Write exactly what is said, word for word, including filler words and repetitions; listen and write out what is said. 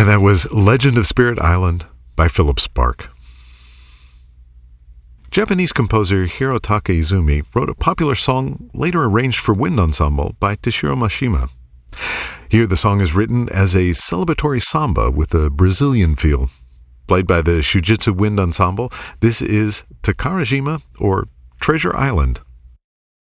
And that was Legend of Spirit Island by Philip Sparke. Japanese composer Hirotake Izumi wrote a popular song later arranged for wind ensemble by Toshiro Mashima. Here the song is written as a celebratory samba with a Brazilian feel. Played by the Shujitsu Wind Ensemble, this is Takarajima, or Treasure Island.